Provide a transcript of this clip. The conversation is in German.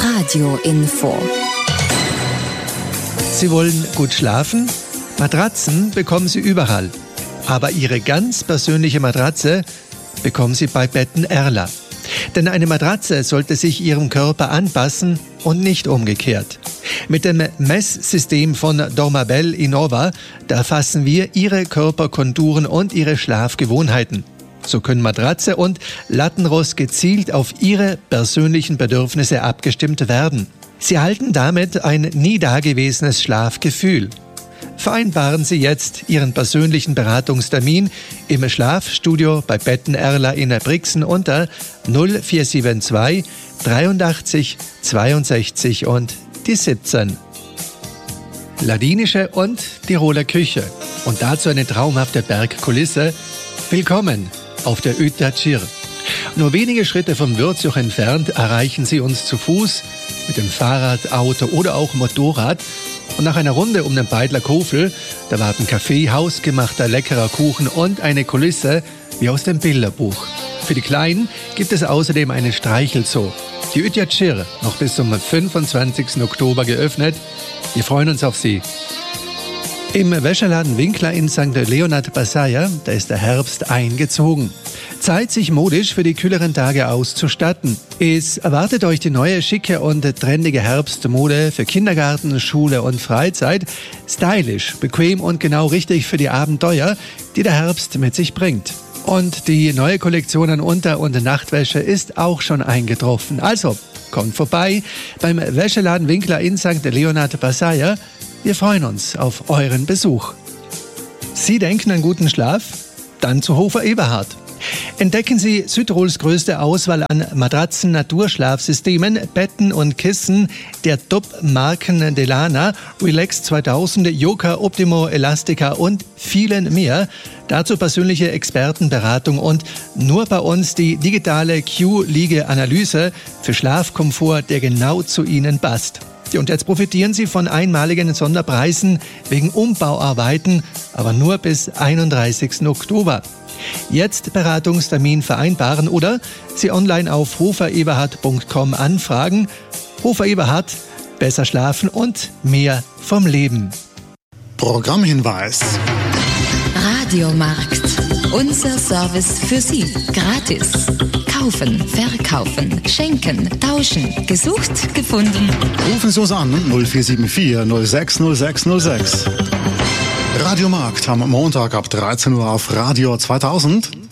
Radio Info. Sie wollen gut schlafen? Matratzen bekommen Sie überall. Aber Ihre ganz persönliche Matratze bekommen Sie bei Betten Erla. Denn eine Matratze sollte sich Ihrem Körper anpassen und nicht umgekehrt. Mit dem Messsystem von Dormabel Innova, da erfassen wir Ihre Körperkonturen und Ihre Schlafgewohnheiten. So können Matratze und Lattenrost gezielt auf Ihre persönlichen Bedürfnisse abgestimmt werden. Sie erhalten damit ein nie dagewesenes Schlafgefühl. Vereinbaren Sie jetzt Ihren persönlichen Beratungstermin im Schlafstudio bei Betten Erla in Brixen unter 0472 83 62 und die 17. Ladinische und Tiroler Küche und dazu eine traumhafte Bergkulisse. Willkommen auf der Ütatsir. Nur wenige Schritte vom Würzjoch entfernt erreichen Sie uns zu Fuß, mit dem Fahrrad, Auto oder auch Motorrad. Und nach einer Runde um den Beidler Kofel, da warten Kaffee, hausgemachter leckerer Kuchen und eine Kulisse wie aus dem Bilderbuch. Für die Kleinen gibt es außerdem einen Streichelzoo. Die Ütatsir, noch bis zum 25. Oktober geöffnet. Wir freuen uns auf Sie. Im Wäscherladen Winkler in St. Leonhard Basaya, da ist der Herbst eingezogen. Zeit, sich modisch für die kühleren Tage auszustatten. Es erwartet euch die neue, schicke und trendige Herbstmode für Kindergarten, Schule und Freizeit. Stylisch, bequem und genau richtig für die Abenteuer, die der Herbst mit sich bringt. Und die neue Kollektion an Unter- und Nachtwäsche ist auch schon eingetroffen. Also, kommt vorbei beim Wäscheladen Winkler in St. Leonhard Basaya. Wir freuen uns auf euren Besuch. Sie denken an guten Schlaf? Dann zu Hofer Eberhard. Entdecken Sie Südtirols größte Auswahl an Matratzen, Naturschlafsystemen, Betten und Kissen der Top-Marken Delana, Relax 2000, Yoga, Optimo, Elastica und vielen mehr. Dazu persönliche Expertenberatung und nur bei uns die digitale Q-Liege-Analyse für Schlafkomfort, der genau zu Ihnen passt. Und jetzt profitieren Sie von einmaligen Sonderpreisen wegen Umbauarbeiten, aber nur bis 31. Oktober. Jetzt Beratungstermin vereinbaren oder Sie online auf hofereberhard.com anfragen. Hofer Eberhard, besser schlafen und mehr vom Leben. Programmhinweis. Radiomarkt. Unser Service für Sie. Gratis. Kaufen, verkaufen, schenken, tauschen. Gesucht, gefunden. Rufen Sie uns an 0474 060606. Radiomarkt am Montag ab 13 Uhr auf Radio 2000.